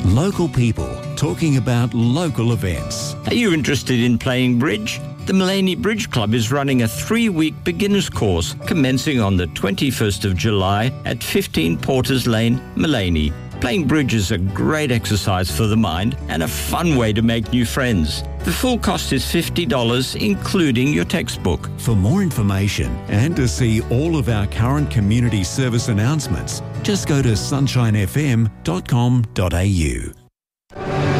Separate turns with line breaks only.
Local people talking about local events.
Are you interested in playing bridge? The Mullaney Bridge Club is running a 3-week beginners course commencing on the 21st of July at 15 Porters Lane, Mullaney. Playing bridge is a great exercise for the mind and a fun way to make new friends. The full cost is $50, including your textbook.
For more information and to see all of our current community service announcements, just go to sunshinefm.com.au.